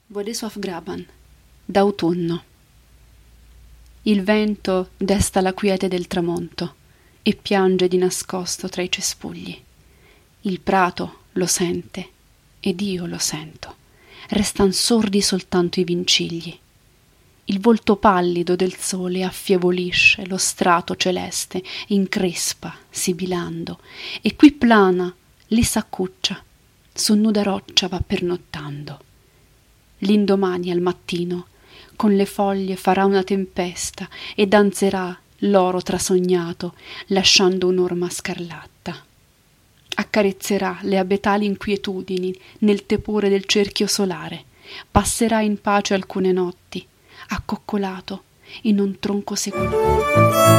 Władysław Graban, d'autunno. Il vento desta la quiete del tramonto e piange di nascosto tra i cespugli. Il prato lo sente ed io lo sento. Restan sordi soltanto i vincigli. Il volto pallido del sole affievolisce lo strato celeste, increspa, sibilando, e qui plana, lì s'accuccia, su nuda roccia va pernottando. L'indomani al mattino con le foglie farà una tempesta e danzerà l'oro trasognato, lasciando un'orma scarlatta. Accarezzerà le abetali inquietudini nel tepore del cerchio solare, passerà in pace alcune notti, accoccolato in un tronco secolare.